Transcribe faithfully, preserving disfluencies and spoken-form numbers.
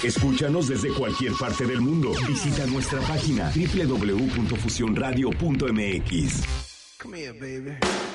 Escúchanos desde cualquier parte del mundo. Visita nuestra página doble u doble u doble u punto fusión radio punto m x. Come here, baby.